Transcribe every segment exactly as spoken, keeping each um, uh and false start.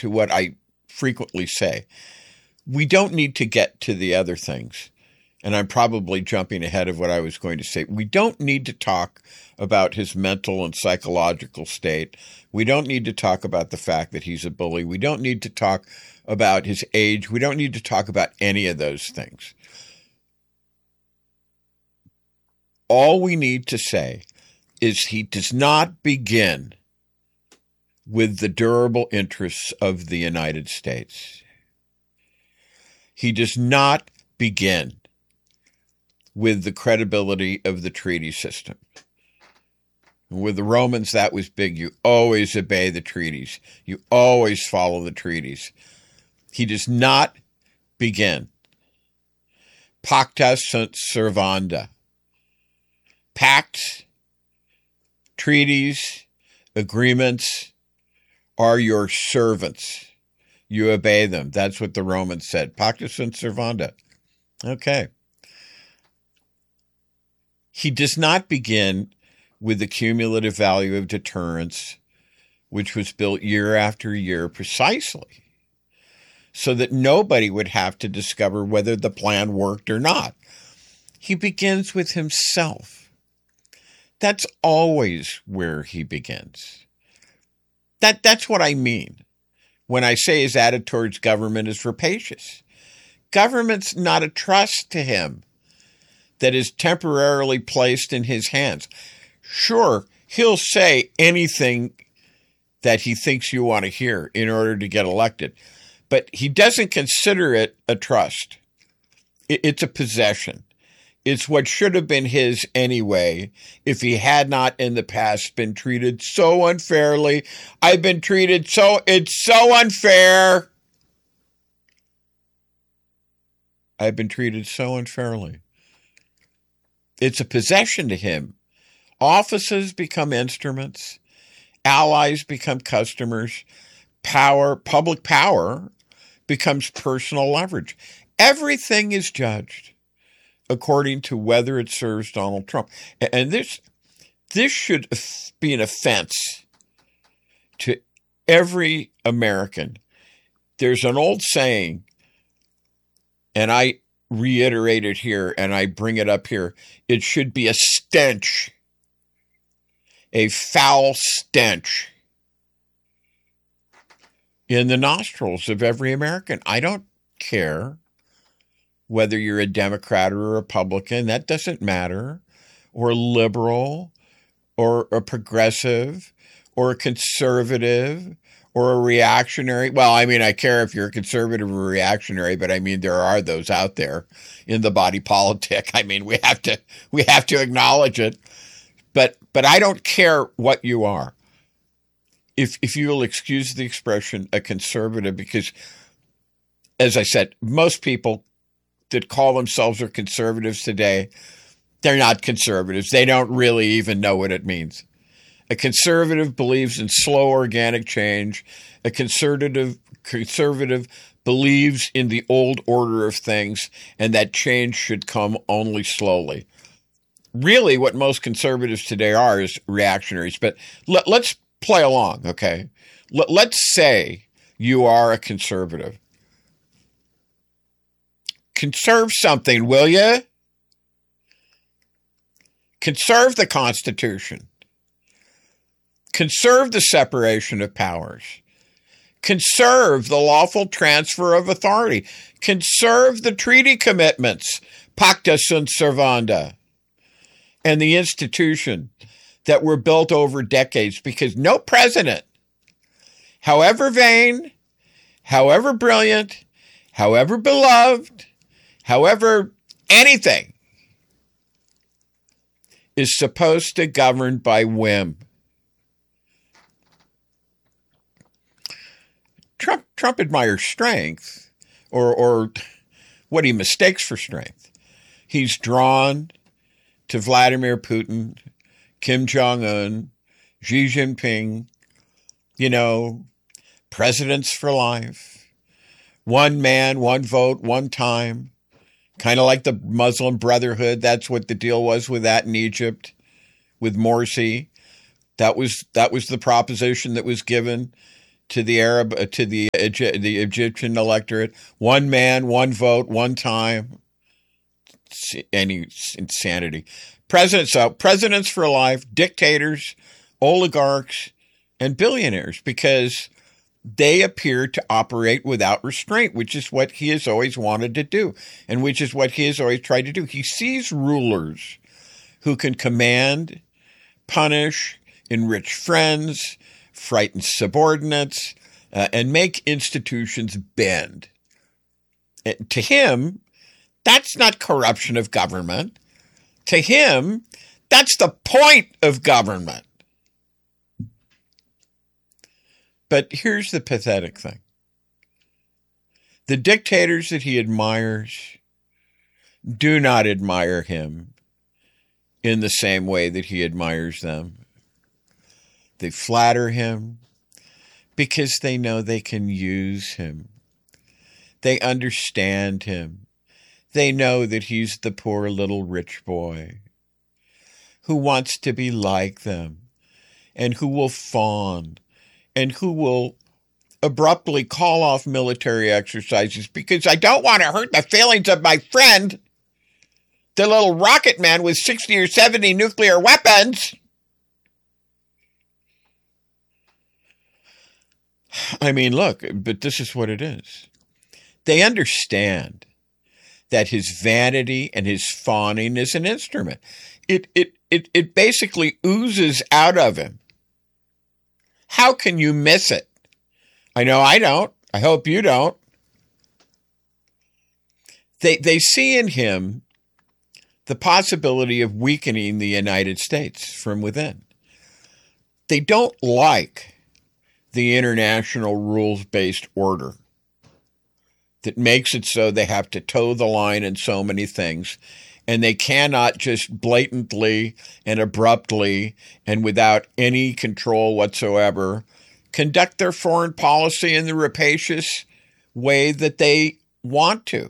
to what I frequently say. We don't need to get to the other things. And I'm probably jumping ahead of what I was going to say. We don't need to talk about his mental and psychological state. We don't need to talk about the fact that he's a bully. We don't need to talk about his age. We don't need to talk about any of those things. All we need to say is he does not begin with the durable interests of the United States. He does not begin with the credibility of the treaty system. With the Romans, that was big. You always obey the treaties. You always follow the treaties. He does not begin. Pacta sunt servanda. Pacts, treaties, agreements are your servants. You obey them. That's what the Romans said. Pacta sunt servanda. Okay. He does not begin with the cumulative value of deterrence, which was built year after year precisely so that nobody would have to discover whether the plan worked or not. He begins with himself. That's always where he begins. That, that's what I mean when I say his attitude towards government is rapacious. Government's not a trust to him that is temporarily placed in his hands. Sure, he'll say anything that he thinks you want to hear in order to get elected, but he doesn't consider it a trust. It's a possession. It's what should have been his anyway if he had not in the past been treated so unfairly. I've been treated so, it's so unfair. I've been treated so unfairly. It's a possession to him. Offices become instruments. Allies become customers. Power, public power, becomes personal leverage. Everything is judged according to whether it serves Donald Trump. And this, this should be an offense to every American. There's an old saying, and I reiterate it here, and I bring it up here. It should be a stench, a foul stench in the nostrils of every American. I don't care whether you're a Democrat or a Republican. That doesn't matter. Or liberal, or a progressive, or a conservative, or a reactionary. Well, I mean, I care if you're a conservative or reactionary, but I mean, there are those out there in the body politic. I mean, we have to, we have to acknowledge it. But, but I don't care what you are. If, if you will excuse the expression, a conservative, because as I said, most people that call themselves are conservatives today, they're not conservatives. They don't really even know what it means. A conservative believes in slow organic change. A conservative conservative believes in the old order of things and that change should come only slowly. Really, what most conservatives today are is reactionaries. But let, let's play along, okay? Let, let's say you are a conservative. Conserve something, will you? Conserve the Constitution. Conserve the separation of powers. Conserve the lawful transfer of authority. Conserve the treaty commitments, pacta sunt servanda, and the institution that were built over decades, because no president, however vain, however brilliant, however beloved, however anything, is supposed to govern by whim. Trump, Trump admires strength, or, or what he mistakes for strength. He's drawn to Vladimir Putin, Kim Jong-un, Xi Jinping, you know, presidents for life, one man, one vote, one time, kind of like the Muslim Brotherhood. That's what the deal was with that in Egypt, with Morsi. That was that was the proposition that was given to the Arab, uh, to the Egy- the Egyptian electorate. One man, one vote, one time. Any insanity. Presidents, so presidents for life, dictators, oligarchs, and billionaires, because they appear to operate without restraint, which is what he has always wanted to do, and which is what he has always tried to do. He sees rulers who can command, punish, enrich friends, frighten subordinates, uh, and make institutions bend. And to him, that's not corruption of government. To him, that's the point of government. But here's the pathetic thing. The dictators that he admires do not admire him in the same way that he admires them. They flatter him because they know they can use him. They understand him. They know that he's the poor little rich boy who wants to be like them and who will fawn and who will abruptly call off military exercises because I don't want to hurt the feelings of my friend, the little rocket man with sixty or seventy nuclear weapons. I mean, look, but this is what it is. They understand that his vanity and his fawning is an instrument. It, it, it, it basically oozes out of him. How can you miss it? I know I don't. I hope you don't. They, they see in him the possibility of weakening the United States from within. They don't like the international rules-based order that makes it so they have to toe the line in so many things, and they cannot just blatantly and abruptly and without any control whatsoever conduct their foreign policy in the rapacious way that they want to.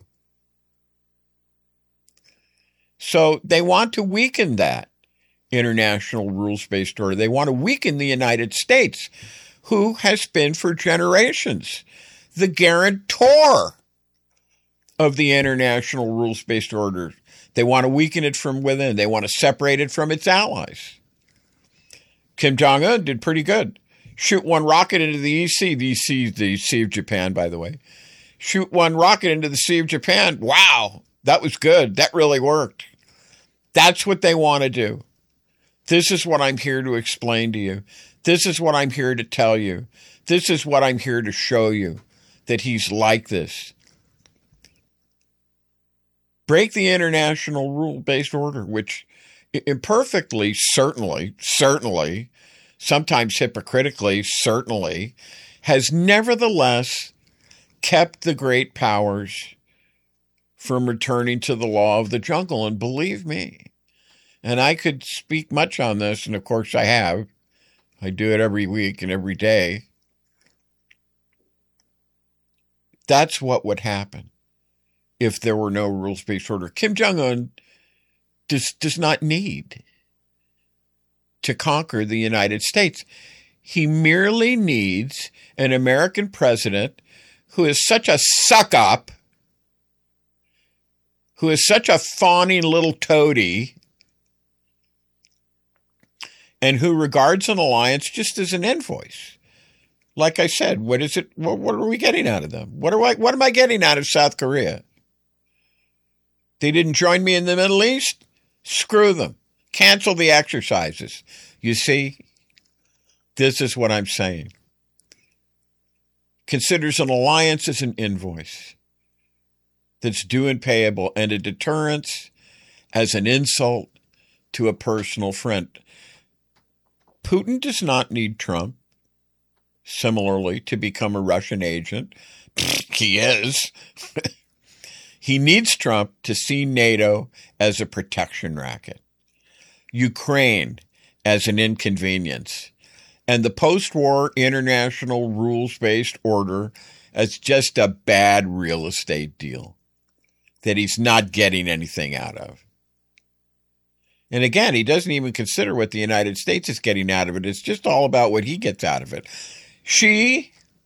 So they want to weaken that international rules-based order. They want to weaken the United States, who has been for generations the guarantor of the international rules-based order. They want to weaken it from within. They want to separate it from its allies. Kim Jong-un did pretty good. Shoot one rocket into the E C, the E C, the Sea of Japan, by the way. Shoot one rocket into the Sea of Japan. Wow, that was good. That really worked. That's what they want to do. This is what I'm here to explain to you. This is what I'm here to tell you. This is what I'm here to show you, that he's like this. Break the international rule-based order, which imperfectly, certainly, certainly, sometimes hypocritically, certainly, has nevertheless kept the great powers from returning to the law of the jungle. And believe me, and I could speak much on this, and of course I have. I do it every week and every day. That's what would happen if there were no rules-based order. Kim Jong-un does, does not need to conquer the United States. He merely needs an American president who is such a suck-up, who is such a fawning little toady, and who regards an alliance just as an invoice. Like I said, what is it? What, what are we getting out of them? What are I, what am I getting out of South Korea? They didn't join me in the Middle East? Screw them. Cancel the exercises. You see, this is what I'm saying. Considers an alliance as an invoice that's due and payable, and a deterrence as an insult to a personal friend. Putin does not need Trump, similarly, to become a Russian agent. He is. He needs Trump to see NATO as a protection racket, Ukraine as an inconvenience, and the post-war international rules-based order as just a bad real estate deal that he's not getting anything out of. And again, he doesn't even consider what the United States is getting out of it. It's just all about what he gets out of it. Xi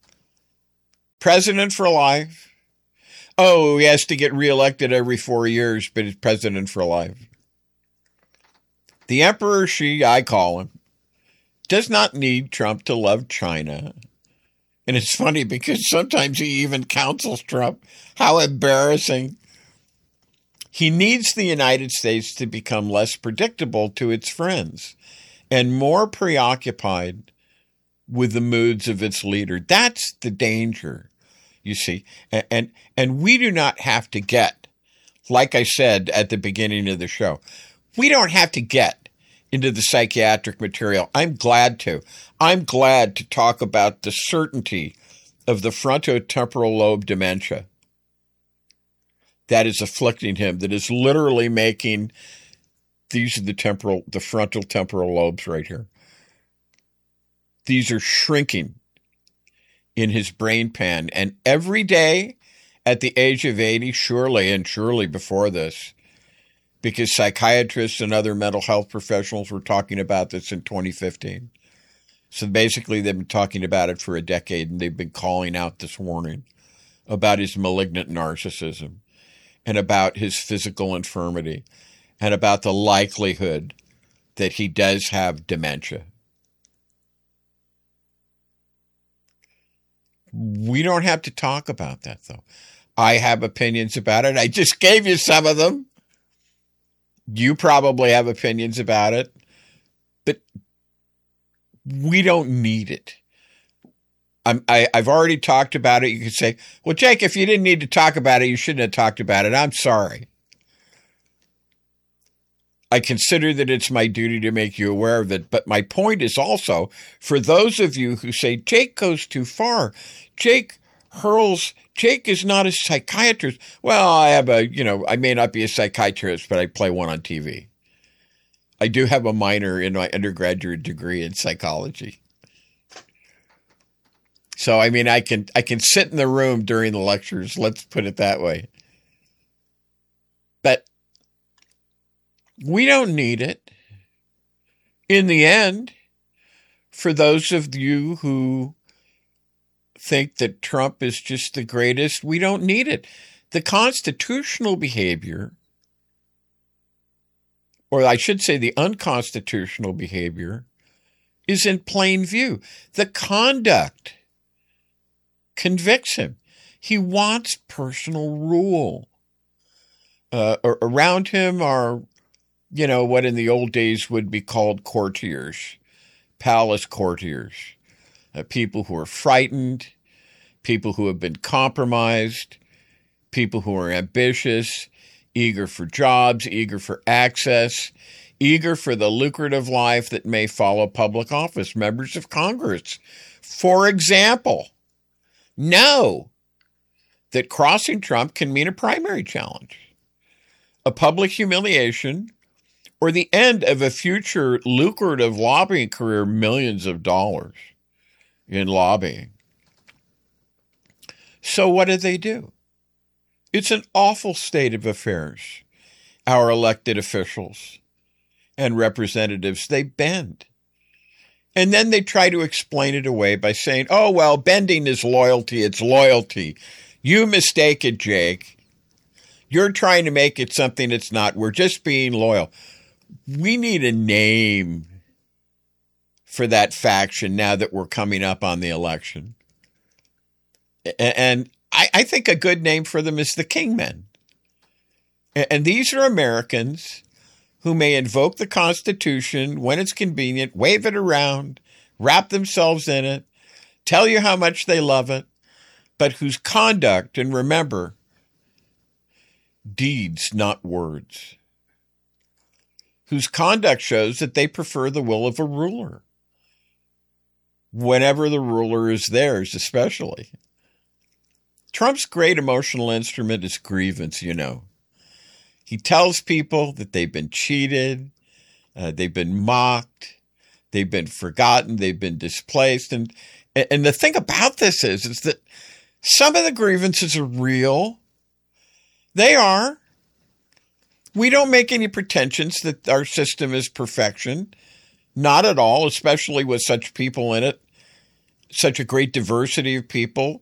president for life. Oh, he has to get reelected every four years, but he's president for life. The Emperor Xi, I call him, does not need Trump to love China. And it's funny because sometimes he even counsels Trump. How embarrassing. He needs the United States to become less predictable to its friends and more preoccupied with the moods of its leader. That's the danger, you see. And, and, and we do not have to get, like I said at the beginning of the show, we don't have to get into the psychiatric material. I'm glad to. I'm glad to talk about the certainty of the frontotemporal lobe dementia that is afflicting him, that is literally making, these are the temporal, the frontal temporal lobes right here. These are shrinking in his brain pan. And every day at the age of eighty, surely, and surely before this, because psychiatrists and other mental health professionals were talking about this in twenty fifteen. So basically they've been talking about it for a decade, and they've been calling out this warning about his malignant narcissism and about his physical infirmity and about the likelihood that he does have dementia. We don't have to talk about that, though. I have opinions about it. I just gave you some of them. You probably have opinions about it, but we don't need it. I'm, I, I've already talked about it. You could say, well, Jake, if you didn't need to talk about it, you shouldn't have talked about it. I'm sorry. I consider that it's my duty to make you aware of it. But my point is also, for those of you who say, Jake goes too far, Jake hurls, Jake is not a psychiatrist. Well, I have a, you know, I may not be a psychiatrist, but I play one on T V. I do have a minor in my undergraduate degree in psychology. So, I mean, I can I can sit in the room during the lectures, let's put it that way. But we don't need it. In the end, for those of you who think that Trump is just the greatest, we don't need it. The constitutional behavior, or I should say the unconstitutional behavior, is in plain view. The conduct convicts him. He wants personal rule. Uh, around him are, you know, what in the old days would be called courtiers, palace courtiers, uh, people who are frightened, people who have been compromised, people who are ambitious, eager for jobs, eager for access, eager for the lucrative life that may follow public office. Members of Congress, for example, know that crossing Trump can mean a primary challenge, a public humiliation, or the end of a future lucrative lobbying career, millions of dollars in lobbying. So what do they do? It's an awful state of affairs. Our elected officials and representatives, they bend. And then they try to explain it away by saying, oh, well, bending is loyalty. It's loyalty. You mistake it, Jake. You're trying to make it something it's not. We're just being loyal. We need a name for that faction now that we're coming up on the election. And I, I think a good name for them is the Kingmen. And these are Americans who may invoke the Constitution when it's convenient, wave it around, wrap themselves in it, tell you how much they love it, but whose conduct, and remember, deeds, not words, whose conduct shows that they prefer the will of a ruler, whenever the ruler is theirs, especially. Trump's great emotional instrument is grievance, you know. He tells people that they've been cheated, uh, they've been mocked, they've been forgotten, they've been displaced. And, and the thing about this is, is that some of the grievances are real. They are. We don't make any pretensions that our system is perfection. Not at all, especially with such people in it, such a great diversity of people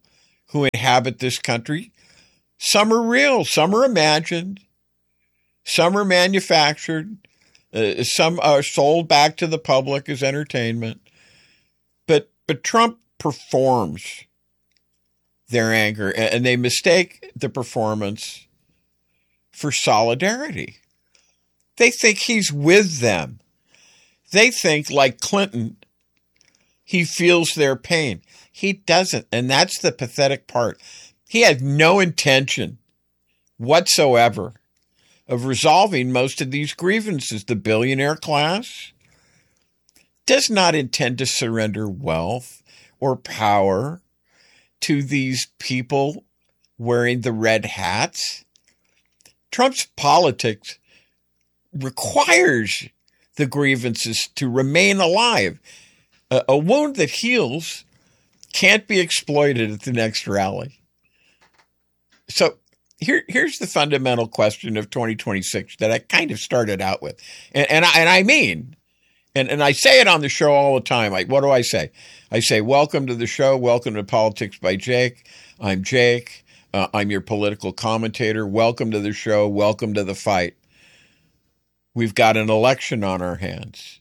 who inhabit this country. Some are real, some are imagined, some are manufactured, uh, some are sold back to the public as entertainment. But but Trump performs their anger, and they mistake the performance for solidarity. They think he's with them. They think, like Clinton, he feels their pain. He doesn't, and that's the pathetic part. He had no intention whatsoever of resolving most of these grievances. The billionaire class does not intend to surrender wealth or power to these people wearing the red hats. Trump's politics requires the grievances to remain alive. A, a wound that heals can't be exploited at the next rally. So here, here's the fundamental question of twenty twenty-six that I kind of started out with. And, and, I, and I mean, and, and I say it on the show all the time. Like, what do I say? I say, welcome to the show. Welcome to Politics by Jake. I'm Jake. Uh, I'm your political commentator. Welcome to the show. Welcome to the fight. We've got an election on our hands.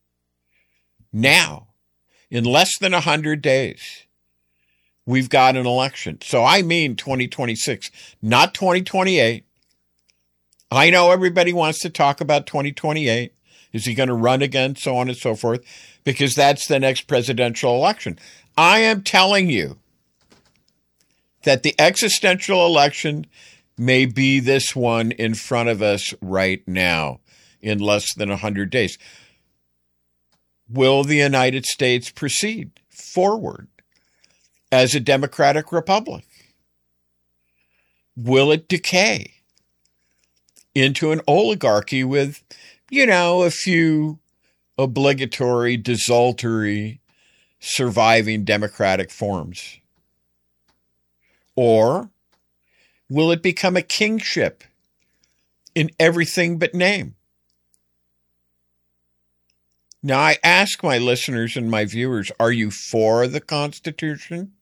Now, in less than one hundred days, we've got an election. So I mean twenty twenty-six, not twenty twenty-eight. I know everybody wants to talk about twenty twenty-eight. Is he going to run again? So on and so forth, because that's the next presidential election. I am telling you that the existential election may be this one in front of us right now in less than one hundred days. Will the United States proceed forward as a democratic republic? Will it decay into an oligarchy with, you know, a few obligatory, desultory, surviving democratic forms? Or will it become a kingship in everything but name? Now, I ask my listeners and my viewers, are you for the Constitution?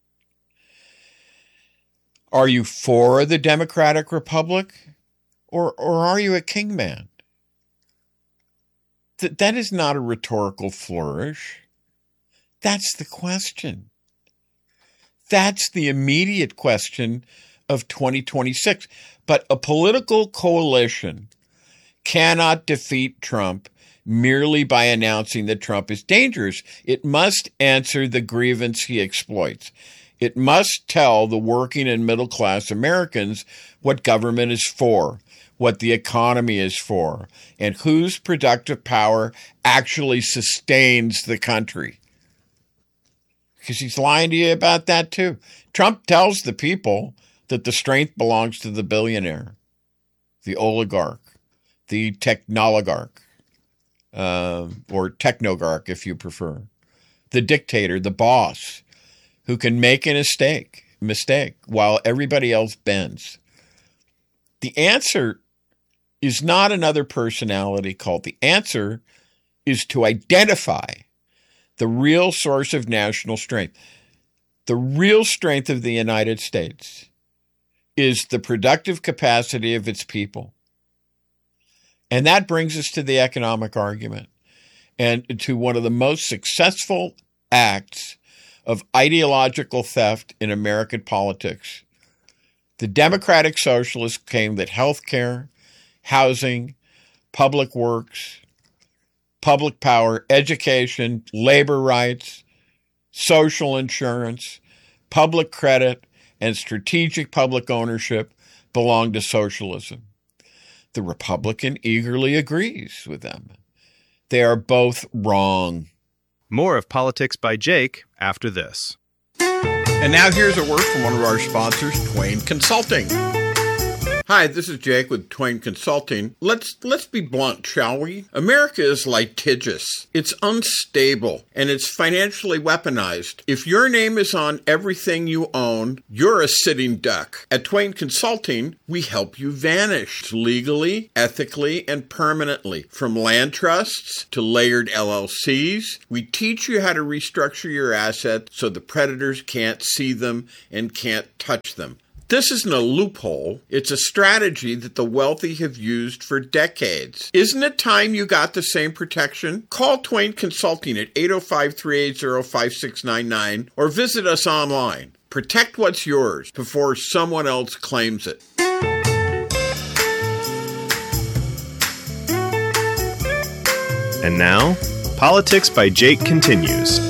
Are you for the Democratic Republic? Or, or are you a kingman? Th- that is not a rhetorical flourish. That's the question. That's the immediate question of twenty twenty-six. But a political coalition cannot defeat Trump merely by announcing that Trump is dangerous. It must answer the grievance he exploits. It must tell the working and middle class Americans what government is for, what the economy is for, and whose productive power actually sustains the country. Because he's lying to you about that too. Trump tells the people that the strength belongs to the billionaire, the oligarch, the technologarch. Uh, or technogarch, if you prefer, the dictator, the boss, who can make a mistake, mistake while everybody else bends. The answer is not another personality cult. The answer is to identify the real source of national strength. The real strength of the United States is the productive capacity of its people. And that brings us to the economic argument and to one of the most successful acts of ideological theft in American politics. The Democratic Socialists claimed that health care, housing, public works, public power, education, labor rights, social insurance, public credit, and strategic public ownership belong to socialism. The Republican eagerly agrees with them. They are both wrong. More of Politics by Jake after this. And now here's a word from one of our sponsors, Twain Consulting. Hi, this is Jake with Twain Consulting. Let's let's be blunt, shall we? America is litigious. It's unstable, and it's financially weaponized. If your name is on everything you own, you're a sitting duck. At Twain Consulting, we help you vanish legally, ethically, and permanently. From land trusts to layered L L Cs, we teach you how to restructure your assets so the predators can't see them and can't touch them. This isn't a loophole. It's a strategy that the wealthy have used for decades. Isn't it time you got the same protection? Call Twain Consulting at eight oh five, three eight zero, five six nine nine or visit us online. Protect what's yours before someone else claims it. And now, Politics by Jake continues.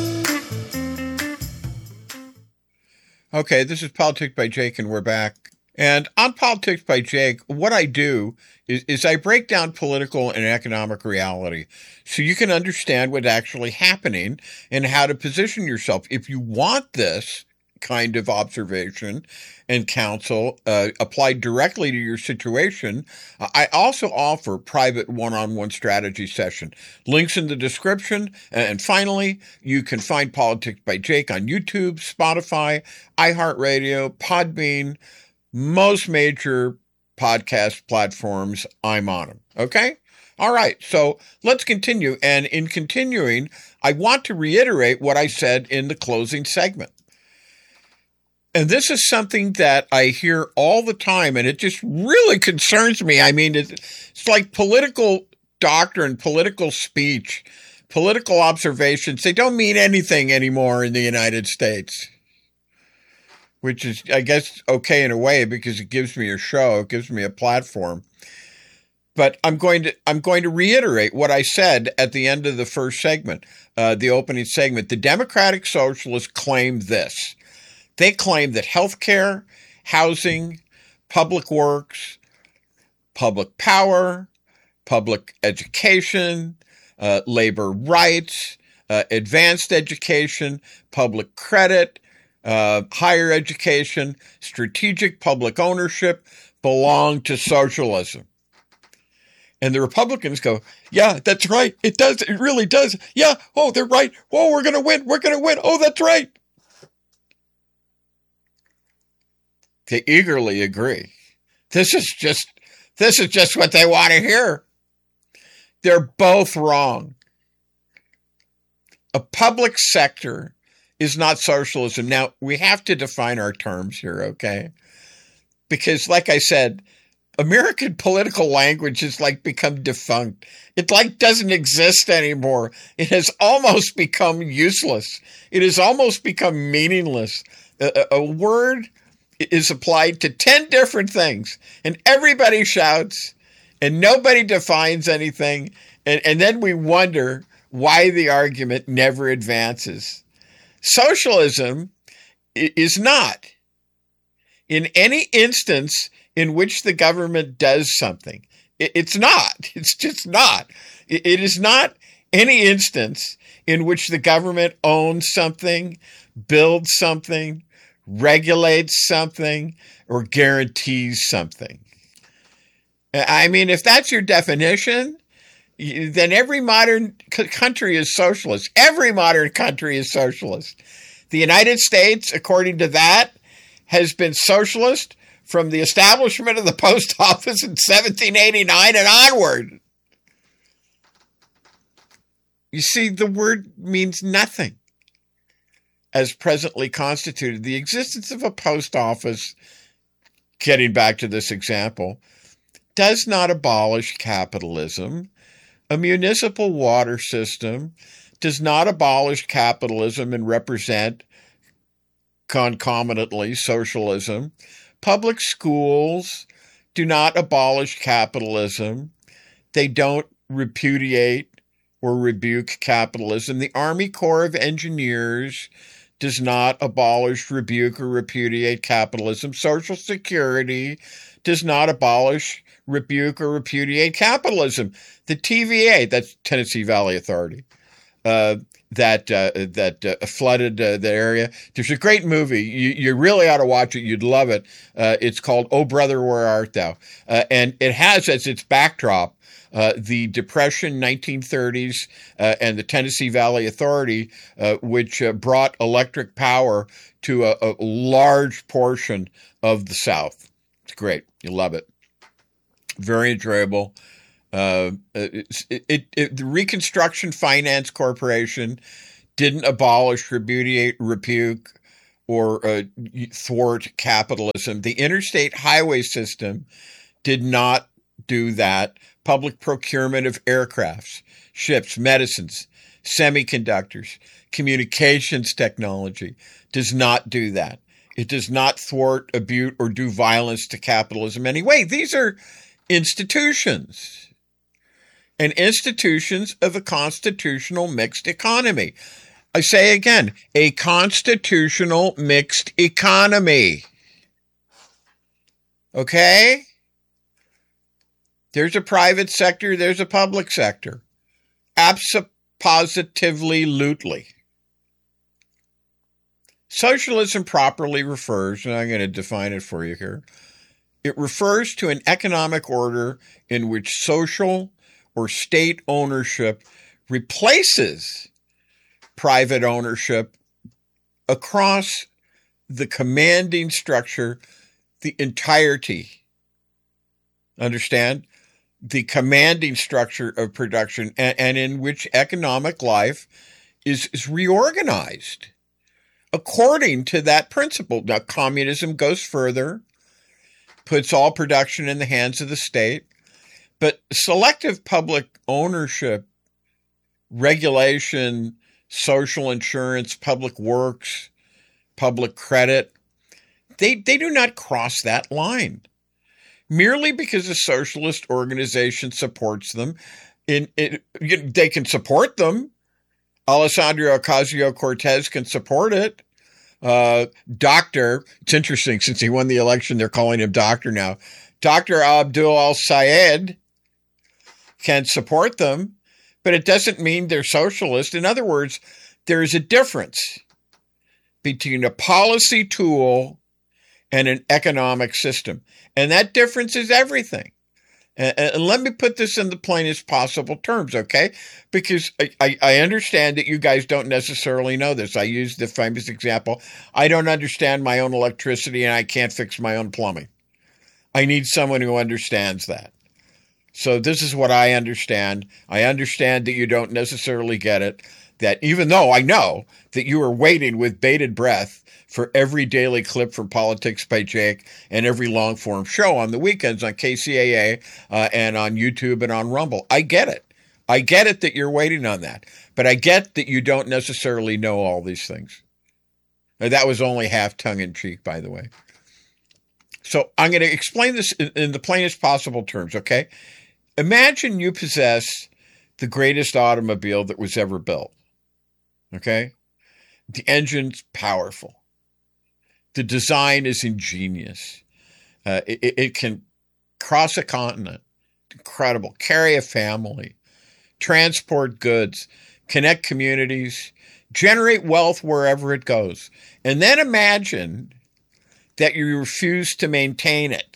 Okay, this is Politics by Jake, and we're back. And on Politics by Jake, what I do is, is I break down political and economic reality so you can understand what's actually happening and how to position yourself. If you want this kind of observation and counsel uh, applied directly to your situation, I also offer private one-on-one strategy session. Links in the description. And finally, you can find Politics by Jake on YouTube, Spotify, iHeartRadio, Podbean, most major podcast platforms. I'm on them. Okay? All right. So let's continue. And in continuing, I want to reiterate what I said in the closing segment. And this is something that I hear all the time, and it just really concerns me. I mean, it's, it's like political doctrine, political speech, political observations. They don't mean anything anymore in the United States, which is, I guess, okay in a way because it gives me a show, it gives me a platform. But I'm going to I'm going to reiterate what I said at the end of the first segment, uh, the opening segment. The Democratic Socialists claim this. They claim that healthcare, housing, public works, public power, public education, uh, labor rights, uh, advanced education, public credit, uh, higher education, strategic public ownership belong to socialism. And the Republicans go, yeah, that's right. It does. It really does. Yeah. Oh, they're right. Oh, we're going to win. We're going to win. Oh, that's right. They eagerly agree. This is just, this is just what they want to hear. They're both wrong. A public sector is not socialism. Now, we have to define our terms here, okay? Because like I said, American political language has like become defunct. It like doesn't exist anymore. It has almost become useless. It has almost become meaningless. A, a word is applied to ten different things, and everybody shouts, and nobody defines anything, and, and then we wonder why the argument never advances. Socialism is not, in any instance in which the government does something. It's not. It's just not. It is not any instance in which the government owns something, builds something, regulates something, or guarantees something. I mean, if that's your definition, then every modern country is socialist. Every modern country is socialist. The United States, according to that, has been socialist from the establishment of the post office in seventeen eighty-nine and onward. You see, the word means nothing. As presently constituted, the existence of a post office, getting back to this example, does not abolish capitalism. A municipal water system does not abolish capitalism and represent concomitantly socialism. Public schools do not abolish capitalism. They don't repudiate or rebuke capitalism. The Army Corps of Engineers does not abolish, rebuke, or repudiate capitalism. Social Security does not abolish, rebuke, or repudiate capitalism. The T V A, that's Tennessee Valley Authority, uh, that uh, that uh, flooded uh, the area. There's a great movie. You, you really ought to watch it. You'd love it. Uh, it's called Oh Brother, Where Art Thou? Uh, and it has as its backdrop uh, the Depression, nineteen thirties, uh, and the Tennessee Valley Authority, uh, which uh, brought electric power to a, a large portion of the South. It's great. You love it. Very enjoyable. Uh, it, it, it, the Reconstruction Finance Corporation didn't abolish, repudiate, rebuke, or uh, thwart capitalism. The interstate highway system did not do that. Public procurement of aircrafts, ships, medicines, semiconductors, communications technology does not do that. It does not thwart, abuse, or do violence to capitalism anyway. These are institutions. And institutions of a constitutional mixed economy. I say again, a constitutional mixed economy. Okay? There's a private sector, there's a public sector. Abso-positively-lutely. Socialism properly refers, and I'm going to define it for you here, it refers to an economic order in which social or state ownership replaces private ownership across the commanding structure, the entirety. Understand? The commanding structure of production, and, and in which economic life is, is reorganized according to that principle. Now, communism goes further, puts all production in the hands of the state. But selective public ownership, regulation, social insurance, public works, public credit, they, they do not cross that line. Merely because a socialist organization supports them, in, in, they can support them. Alessandro Ocasio-Cortez can support it. Uh, Doctor, it's interesting, since he won the election, they're calling him Doctor now. Doctor Abdul al-Sayed can support them, but it doesn't mean they're socialist. In other words, there is a difference between a policy tool and an economic system. And that difference is everything. And, and let me put this in the plainest possible terms, okay? Because I, I, I understand that you guys don't necessarily know this. I use the famous example. I don't understand my own electricity and I can't fix my own plumbing. I need someone who understands that. So this is what I understand. I understand that you don't necessarily get it, that even though I know that you are waiting with bated breath for every daily clip from Politics by Jake and every long-form show on the weekends on K C A A uh, and on YouTube and on Rumble. I get it. I get it that you're waiting on that. But I get that you don't necessarily know all these things. Now, that was only half tongue-in-cheek, by the way. So I'm going to explain this in, in the plainest possible terms, okay? Imagine you possess the greatest automobile that was ever built, okay? The engine's powerful. The design is ingenious. Uh, it, it can cross a continent. Incredible. Carry a family. Transport goods. Connect communities. Generate wealth wherever it goes. And then imagine that you refuse to maintain it.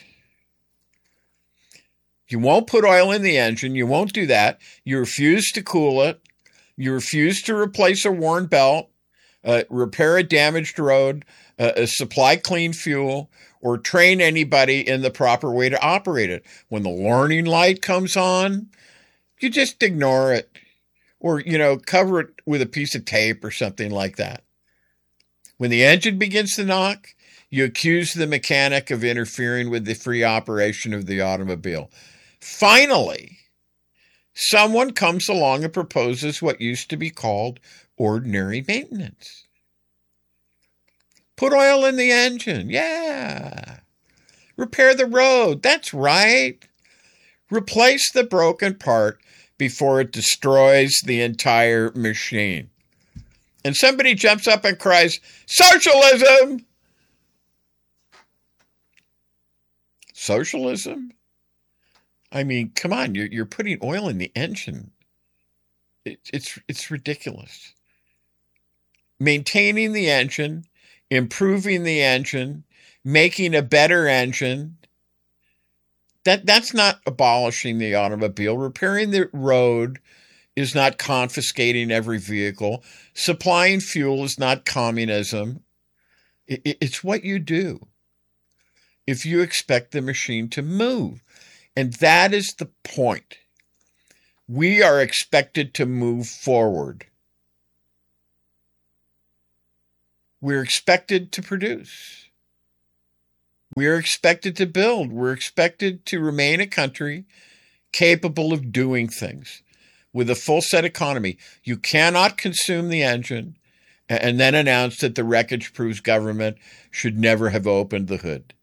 You won't put oil in the engine. You won't do that. You refuse to cool it. You refuse to replace a worn belt, uh, repair a damaged road, uh, supply clean fuel, or train anybody in the proper way to operate it. When the warning light comes on, you just ignore it. Or, you know, cover it with a piece of tape or something like that. When the engine begins to knock, you accuse the mechanic of interfering with the free operation of the automobile. Finally, someone comes along and proposes what used to be called ordinary maintenance. Put oil in the engine. Yeah. Repair the road. That's right. Replace the broken part before it destroys the entire machine. And somebody jumps up and cries, "Socialism!" Socialism? I mean, come on, you're, you're putting oil in the engine. It, it's, it's ridiculous. maintaining the engine, improving the engine, making a better engine. That that's not abolishing the automobile. Repairing the road is not confiscating every vehicle. Supplying fuel is not communism. It's what you do if you expect the machine to move. And that is the point. We are expected to move forward. We're expected to produce. We're expected to build. We're expected to remain a country capable of doing things with a full set economy. You cannot consume the engine and then announce that the wreckage proves government should never have opened the hood.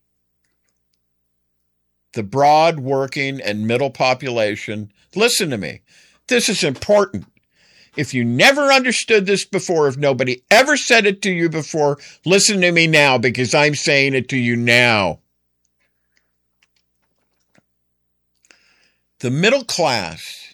The broad working and middle population, listen to me, this is important. If you never understood this before, if nobody ever said it to you before, listen to me now because I'm saying it to you now. The middle class,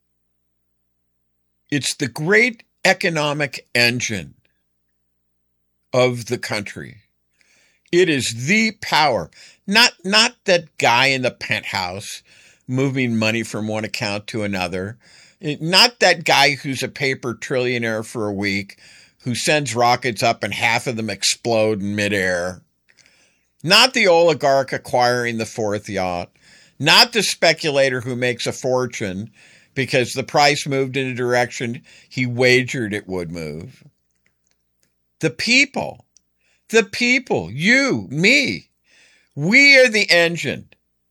it's the great economic engine of the country. It is the power, not, not that guy in the penthouse moving money from one account to another. Not that guy who's a paper trillionaire for a week, who sends rockets up and half of them explode in midair. Not the oligarch acquiring the fourth yacht. Not the speculator who makes a fortune because the price moved in a direction he wagered it would move. The people. The people. You, me. We are the engine.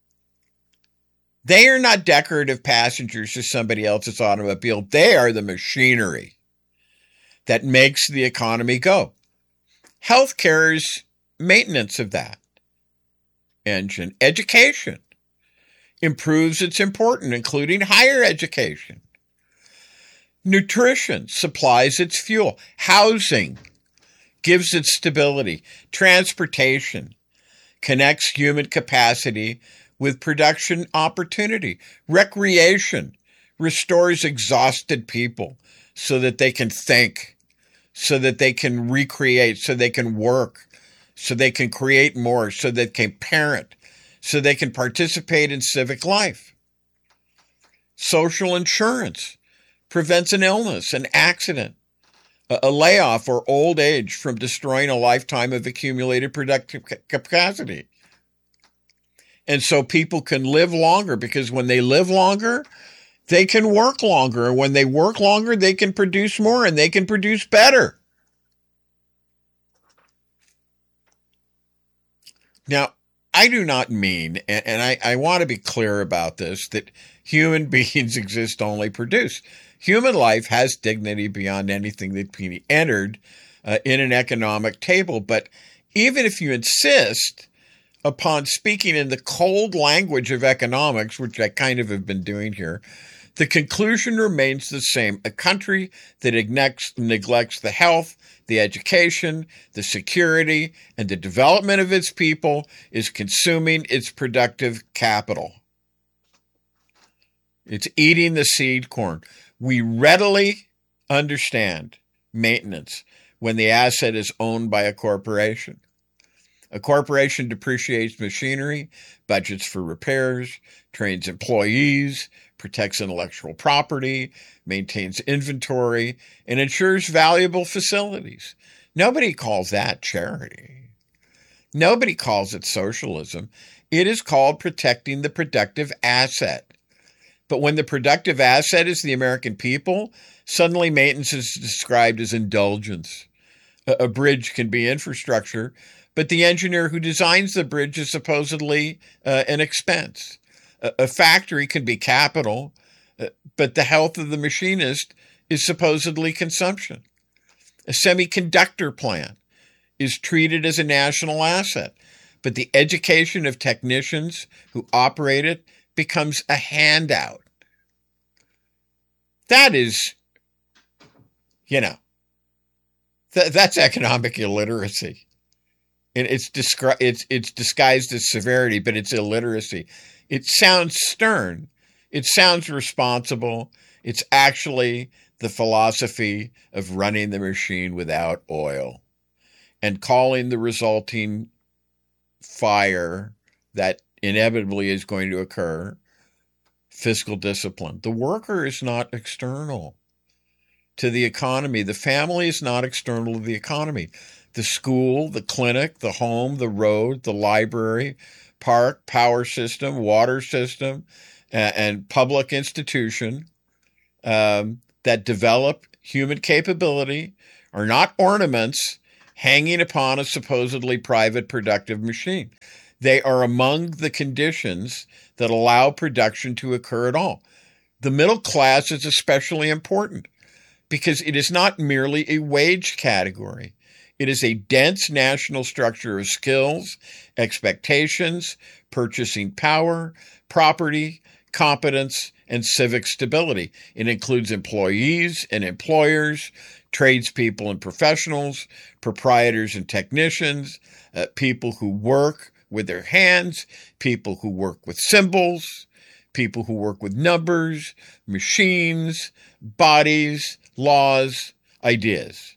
They are not decorative passengers to somebody else's automobile. They are the machinery that makes the economy go. Healthcare is maintenance of that engine. Education improves its important, including higher education. Nutrition supplies its fuel. Housing gives it stability. Transportation connects human capacity with production opportunity. Recreation restores exhausted people so that they can think, so that they can recreate, so they can work, so they can create more, so they can parent, so they can participate in civic life. Social insurance prevents an illness, an accident, a layoff, or old age from destroying a lifetime of accumulated productive capacity. And so people can live longer because when they live longer, they can work longer. And when they work longer, they can produce more and they can produce better. Now, I do not mean, and I, I want to be clear about this, that human beings exist to only produce. Human life has dignity beyond anything that can be entered uh, in an economic table. But even if you insist upon speaking in the cold language of economics, which I kind of have been doing here, the conclusion remains the same. A country that neglects, neglects the health, the education, the security, and the development of its people is consuming its productive capital. It's eating the seed corn. We readily understand maintenance when the asset is owned by a corporation. A corporation depreciates machinery, budgets for repairs, trains employees, protects intellectual property, maintains inventory, and ensures valuable facilities. Nobody calls that charity. Nobody calls it socialism. It is called protecting the productive asset. But when the productive asset is the American people, suddenly maintenance is described as indulgence. A, a bridge can be infrastructure, but the engineer who designs the bridge is supposedly uh, an expense. A, a factory can be capital, uh, but the health of the machinist is supposedly consumption. A semiconductor plant is treated as a national asset, but the education of technicians who operate it becomes a handout. That is, you know, th- that's economic illiteracy. And it's, descri- it's, it's disguised as severity, but it's illiteracy. It sounds stern. It sounds responsible. It's actually the philosophy of running the machine without oil and calling the resulting fire that inevitably is going to occur fiscal discipline. The worker is not external to the economy. The family is not external to the economy. The school, the clinic, the home, the road, the library, park, power system, water system, uh, and public institution um, that develop human capability are not ornaments hanging upon a supposedly private productive machine. They are among the conditions that allow production to occur at all. The middle class is especially important because it is not merely a wage category. It is a dense national structure of skills, expectations, purchasing power, property, competence, and civic stability. It includes employees and employers, tradespeople and professionals, proprietors and technicians, uh, people who work with their hands, people who work with symbols, people who work with numbers, machines, bodies, laws, ideas.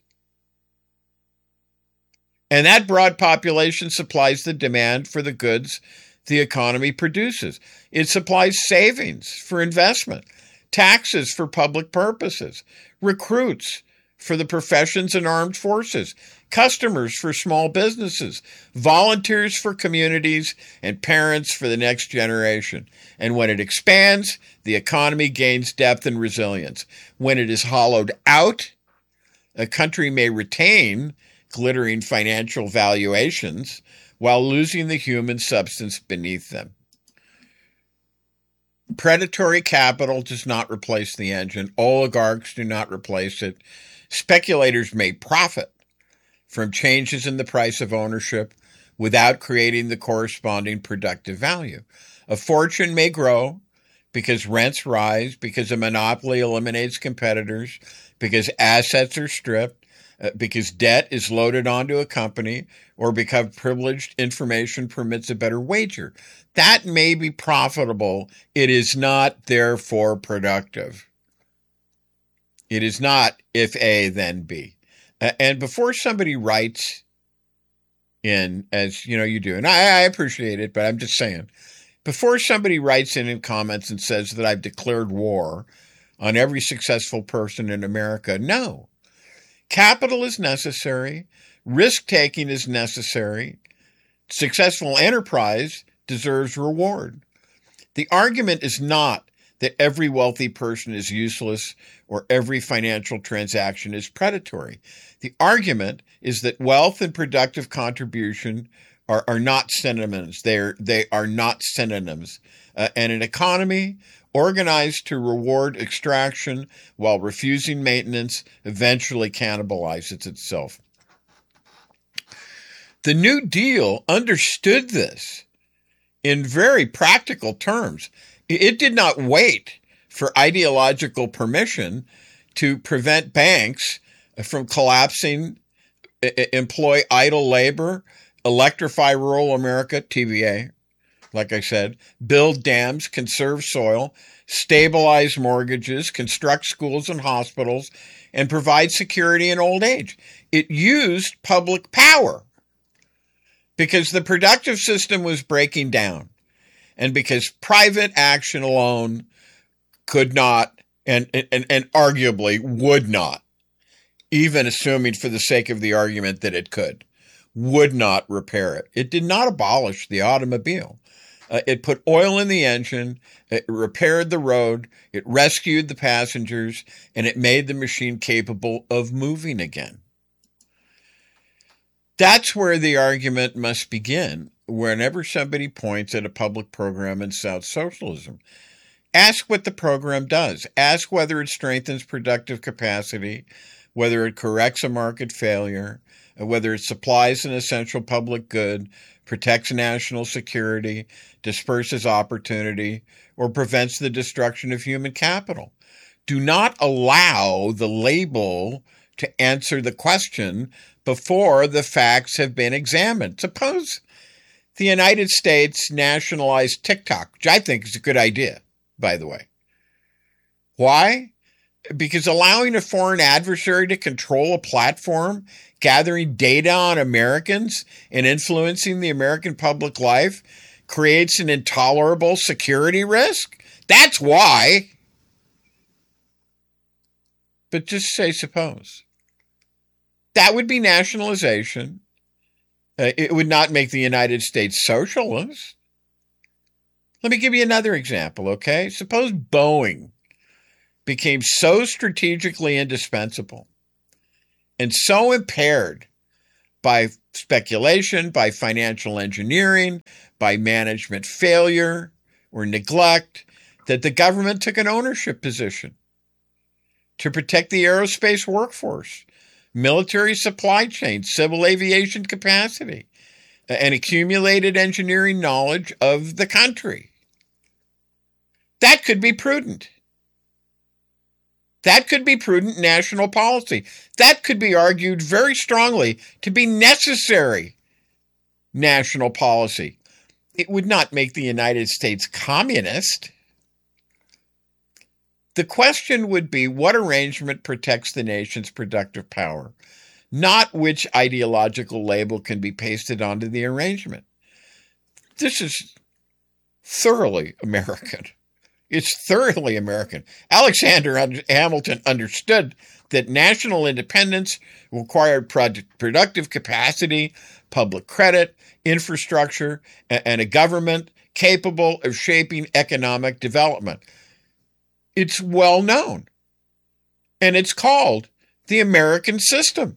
And that broad population supplies the demand for the goods the economy produces. It supplies savings for investment, taxes for public purposes, recruits for the professions and armed forces, customers for small businesses, volunteers for communities, and parents for the next generation. And when it expands, the economy gains depth and resilience. When it is hollowed out, a country may retain glittering financial valuations while losing the human substance beneath them. Predatory capital does not replace the engine. Oligarchs do not replace it. Speculators may profit from changes in the price of ownership without creating the corresponding productive value. A fortune may grow because rents rise, because a monopoly eliminates competitors, because assets are stripped, uh, because debt is loaded onto a company, or because privileged information permits a better wager. That may be profitable. It is not, therefore, productive. It is not if A, then B. Uh, and before somebody writes in, as you know you do, and I, I appreciate it, but I'm just saying, before somebody writes in in comments and says that I've declared war on every successful person in America, no. Capital is necessary. Risk-taking is necessary. Successful enterprise deserves reward. The argument is not that every wealthy person is useless or every financial transaction is predatory. The argument is that wealth and productive contribution are, are not synonyms. They're, they are not synonyms. Uh, and an economy organized to reward extraction while refusing maintenance eventually cannibalizes itself. The New Deal understood this in very practical terms. It did not wait for ideological permission to prevent banks from collapsing, employ idle labor, electrify rural America, T V A, like I said, build dams, conserve soil, stabilize mortgages, construct schools and hospitals, and provide security in old age. It used public power because the productive system was breaking down and because private action alone could not and, and, and arguably would not, even assuming for the sake of the argument that it could, would not repair it. It did not abolish the automobile. Uh, it put oil in the engine, it repaired the road, it rescued the passengers, and it made the machine capable of moving again. That's where the argument must begin whenever somebody points at a public program in South Socialism. Ask what the program does. Ask whether it strengthens productive capacity, whether it corrects a market failure, whether it supplies an essential public good, protects national security, disperses opportunity, or prevents the destruction of human capital. Do not allow the label to answer the question before the facts have been examined. Suppose the United States nationalized TikTok, which I think is a good idea, by the way. Why? Because allowing a foreign adversary to control a platform, gathering data on Americans and influencing the American public life creates an intolerable security risk. That's why. But just say suppose. That would be nationalization. Uh, it would not make the United States socialist. Let me give you another example, okay? Suppose Boeing became so strategically indispensable and so impaired by speculation, by financial engineering, by management failure or neglect, that the government took an ownership position to protect the aerospace workforce, military supply chain, civil aviation capacity, and accumulated engineering knowledge of the country. That could be prudent. That could be prudent national policy. That could be argued very strongly to be necessary national policy. It would not make the United States communist. The question would be what arrangement protects the nation's productive power, not which ideological label can be pasted onto the arrangement. This is thoroughly American. It's thoroughly American. Alexander Hamilton understood that national independence required productive capacity, public credit, infrastructure, and a government capable of shaping economic development. It's well known, and it's called the American system.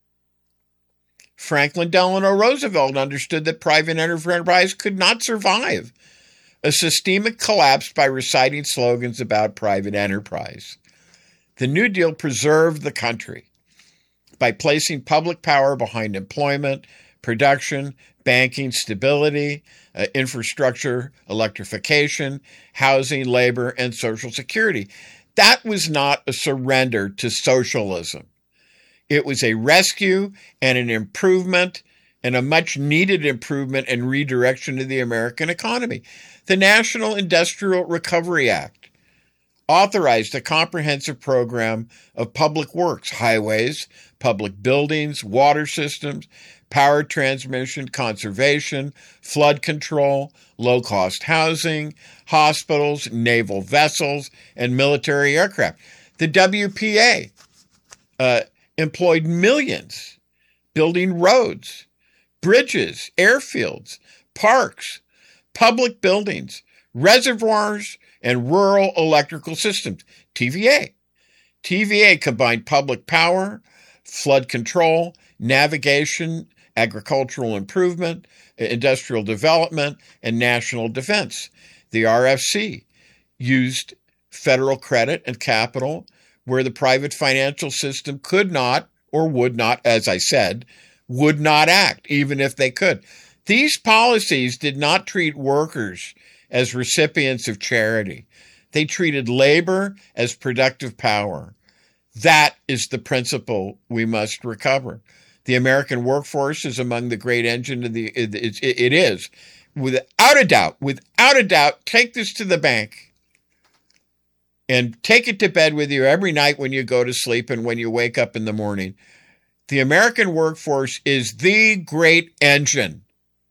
Franklin Delano Roosevelt understood that private enterprise could not survive a systemic collapse by reciting slogans about private enterprise. The New Deal preserved the country by placing public power behind employment, production, banking, stability, uh, infrastructure, electrification, housing, labor, and Social Security. That was not a surrender to socialism. It was a rescue and an improvement and a much needed improvement and redirection of the American economy. The National Industrial Recovery Act authorized a comprehensive program of public works, highways, public buildings, water systems, power transmission, conservation, flood control, low-cost housing, hospitals, naval vessels, and military aircraft. The W P A uh, employed millions building roads, bridges, airfields, parks, public buildings, reservoirs, and rural electrical systems. T V A. T V A combined public power, flood control, navigation, agricultural improvement, industrial development, and national defense. The R F C used federal credit and capital where the private financial system could not or would not, as I said, would not act, even if they could. These policies did not treat workers as recipients of charity. They treated labor as productive power. That is the principle we must recover. The American workforce is among the great engine of the, it, it, it is. Without a doubt, without a doubt, take this to the bank and take it to bed with you every night when you go to sleep and when you wake up in the morning. The American workforce is the great engine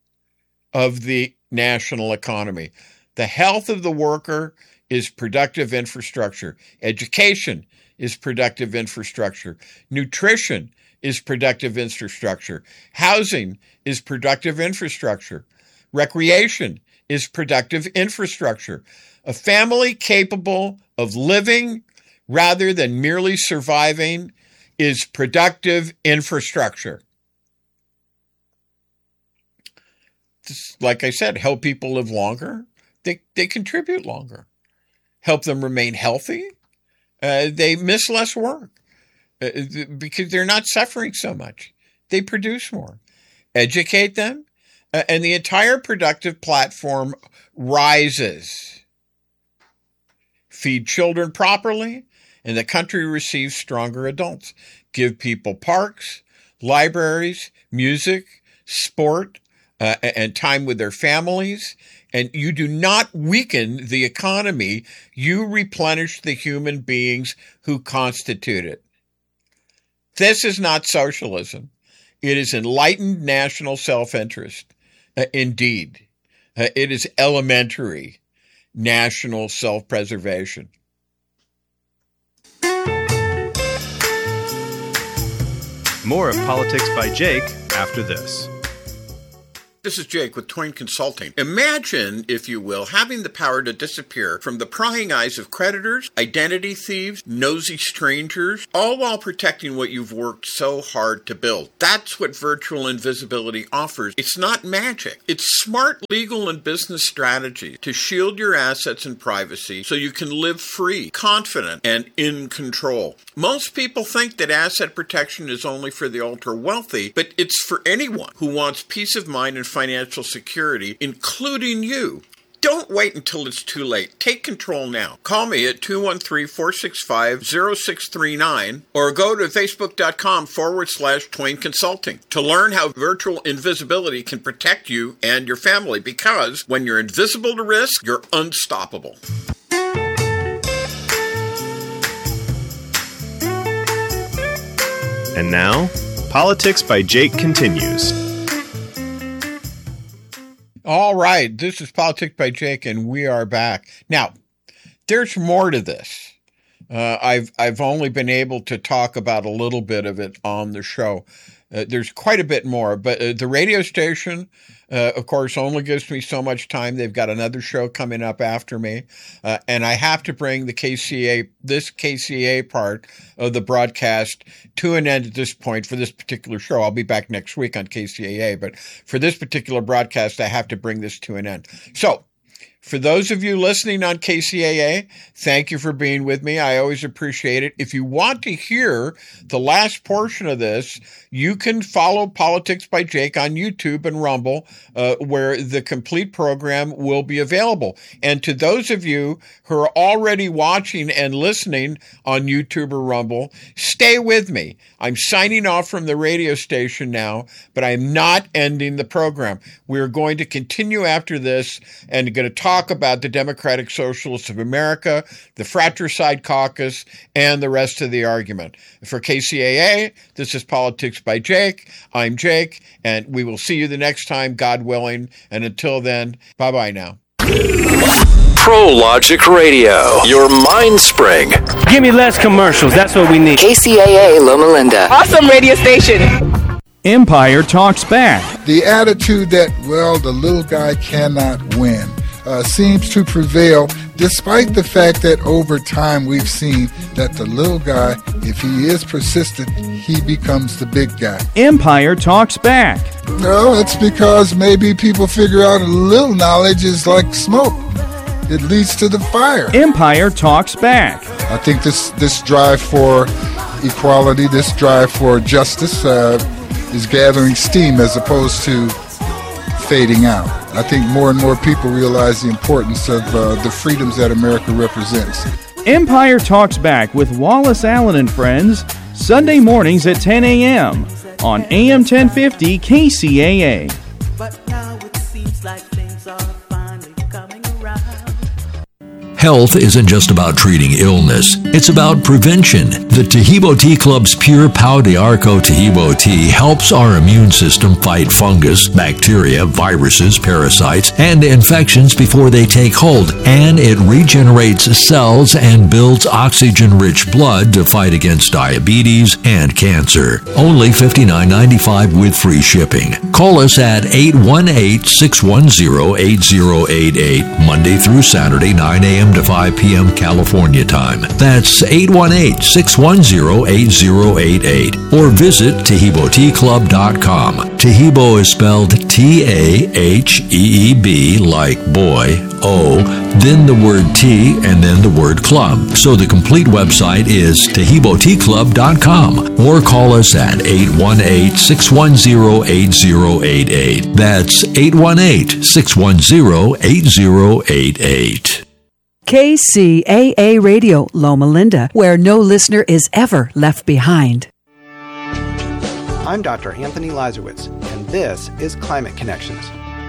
of the national economy. The health of the worker is productive infrastructure. Education is productive infrastructure. Nutrition is productive infrastructure. Housing is productive infrastructure. Recreation is productive infrastructure. A family capable of living rather than merely surviving is productive infrastructure. Just, like I said, help people live longer. They, they contribute longer. Help them remain healthy. Uh, they miss less work uh, because they're not suffering so much. They produce more. Educate them, uh, and the entire productive platform rises. Feed children properly, and the country receives stronger adults. Give people parks, libraries, music, sport, uh, and time with their families. And you do not weaken the economy. You replenish the human beings who constitute it. This is not socialism. It is enlightened national self-interest. Uh, indeed, uh, it is elementary national self-preservation. More of Politics by Jake after this. This is Jake with Twain Consulting. Imagine, if you will, having the power to disappear from the prying eyes of creditors, identity thieves, nosy strangers, all while protecting what you've worked so hard to build. That's what virtual invisibility offers. It's not magic. It's smart legal and business strategy to shield your assets and privacy so you can live free, confident, and in control. Most people think that asset protection is only for the ultra-wealthy, but it's for anyone who wants peace of mind and financial security, including you. Don't wait until it's too late. Take control now. Call me at two one three, four six five, zero six three nine or go to facebook.com forward slash Twain Consulting to learn how virtual invisibility can protect you and your family, because when you're invisible to risk, you're unstoppable. And now, Politics by Jake continues. All right, this is Politics by Jake, and we are back. Now, there's more to this. Uh, I've I've only been able to talk about a little bit of it on the show. Uh, there's quite a bit more, but uh, the radio station, uh, of course, only gives me so much time. They've got another show coming up after me, uh, and I have to bring the K C A, this K C A part of the broadcast to an end at this point for this particular show. I'll be back next week on K C A A, but for this particular broadcast, I have to bring this to an end. So, for those of you listening on K C A A, thank you for being with me. I always appreciate it. If you want to hear the last portion of this, you can follow Politics by Jake on YouTube and Rumble, uh, where the complete program will be available. And to those of you who are already watching and listening on YouTube or Rumble, stay with me. I'm signing off from the radio station now, but I'm not ending the program. We're going to continue after this and going to talk about the Democratic Socialists of America, the Fratricide Caucus, and the rest of the argument. For K C A A, this is Politics by Jake. I'm Jake, and we will see you the next time, God willing. And until then, bye-bye now. ProLogic Radio, your mind spring. Give me less commercials. That's what we need. K C A A Loma Linda. Awesome radio station. Empire Talks Back. The attitude that, well, the little guy cannot win uh, seems to prevail, despite the fact that over time we've seen that the little guy, if he is persistent, he becomes the big guy. Empire Talks Back. No, it's because maybe people figure out a little knowledge is like smoke. It leads to the fire. Empire Talks Back. I think this, this drive for equality, this drive for justice uh, is gathering steam as opposed to fading out. I think more and more people realize the importance of uh, the freedoms that America represents. Empire Talks Back with Wallace Allen and Friends, Sunday mornings at ten a.m. on A M ten fifty K C A A. But now it seems like things are finally coming around. Health isn't just about treating illness, it's about prevention. The Tahibo Tea Club's Pure Pau de Arco Tahibo tea helps our immune system fight fungus, bacteria, viruses, parasites, and infections before they take hold, and it regenerates cells and builds oxygen-rich blood to fight against diabetes and cancer. Only fifty-nine ninety-five with free shipping. Call us at eight one eight, six one zero, eight zero eight eight, Monday through Saturday, nine a.m. to five p.m. California time. That's eight one eight, six one zero, eight zero eight eight. Or visit Tahibo Tea Club dot com. Tahibo is spelled T A H E E B like boy, O, then the word tea, and then the word club. So the complete website is Tahibo Tea Club dot com. Or call us at eight one eight, six one zero, eight zero eight eight. That's eight one eight, six one zero, eight zero eight eight. K C A A Radio, Loma Linda, where no listener is ever left behind. I'm Doctor Anthony Lazarowitz, and this is Climate Connections.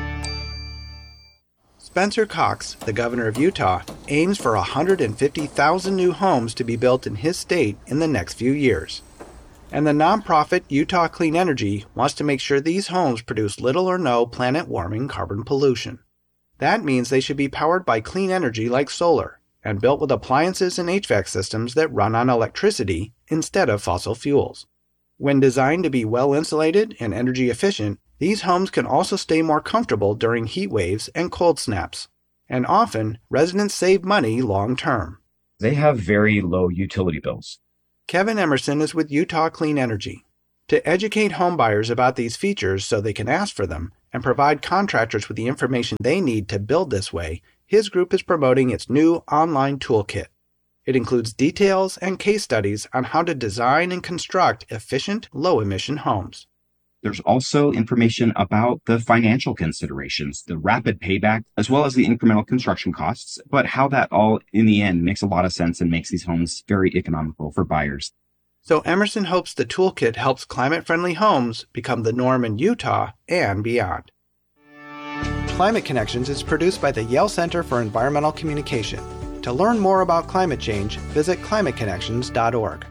Spencer Cox, the governor of Utah, aims for one hundred fifty thousand new homes to be built in his state in the next few years. And the nonprofit Utah Clean Energy wants to make sure these homes produce little or no planet-warming carbon pollution. That means they should be powered by clean energy like solar, and built with appliances and H V A C systems that run on electricity instead of fossil fuels. When designed to be well insulated and energy efficient, these homes can also stay more comfortable during heat waves and cold snaps. And often, residents save money long term. They have very low utility bills. Kevin Emerson is with Utah Clean Energy. To educate homebuyers about these features so they can ask for them and provide contractors with the information they need to build this way, his group is promoting its new online toolkit. It includes details and case studies on how to design and construct efficient, low-emission homes. There's also information about the financial considerations, the rapid payback, as well as the incremental construction costs, but how that all, in the end, makes a lot of sense and makes these homes very economical for buyers. So Emerson hopes the toolkit helps climate-friendly homes become the norm in Utah and beyond. Climate Connections is produced by the Yale Center for Environmental Communication. To learn more about climate change, visit climate connections dot org.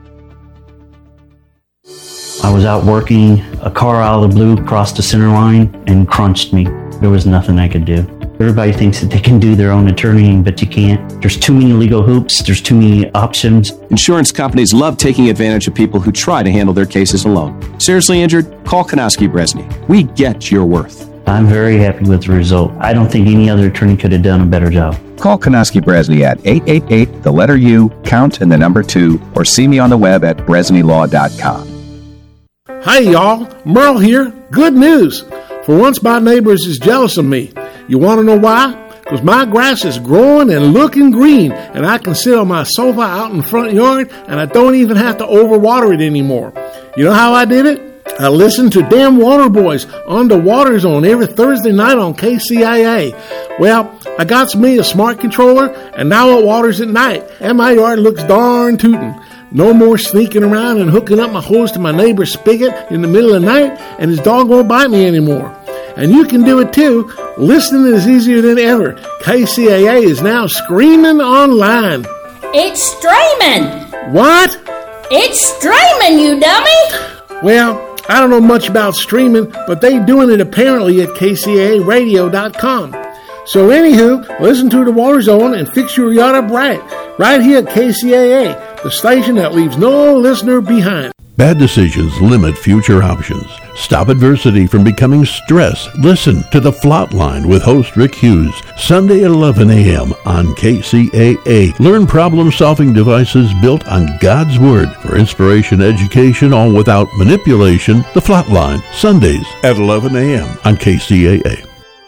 I was out working, a car out of the blue crossed the center line and crunched me. There was nothing I could do. Everybody thinks that they can do their own attorneying, but you can't. There's too many legal hoops. There's too many options. Insurance companies love taking advantage of people who try to handle their cases alone. Seriously injured? Call Konowski Bresney. We get your worth. I'm very happy with the result. I don't think any other attorney could have done a better job. Call Konowski Bresney at eight eight eight, the letter U, count and the number two, or see me on the web at bresney law dot com. Hey y'all, Merle here. Good news. For once my neighbors is jealous of me. You want to know why? Because my grass is growing and looking green, and I can sit on my sofa out in the front yard, and I don't even have to overwater it anymore. You know how I did it? I listened to Damn Water Boys on the Water Zone every Thursday night on K C A A. Well, I got me a smart controller, and now it waters at night, and my yard looks darn tootin'. No more sneaking around and hooking up my hose to my neighbor's spigot in the middle of the night, and his dog won't bite me anymore. And you can do it too. Listening is easier than ever. K C A A is now screaming online. It's streaming. What? It's streaming, you dummy. Well, I don't know much about streaming, but they doing it apparently at K C A A radio dot com. So anywho, listen to the Water Zone and fix your yard up right. Right here at K C A A, the station that leaves no listener behind. Bad decisions limit future options. Stop adversity from becoming stress. Listen to The Flot Line with host Rick Hughes, Sunday at eleven a.m. on K C A A. Learn problem-solving devices built on God's Word for inspiration, education, all without manipulation. The Flot Line, Sundays at eleven a.m. on K C A A.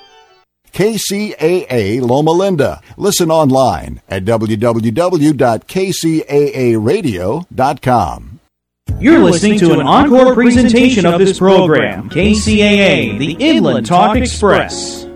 K C A A Loma Linda. Listen online at w w w dot k c a a radio dot com. You're listening to an encore presentation of this program, K C A A, the Inland Talk Express.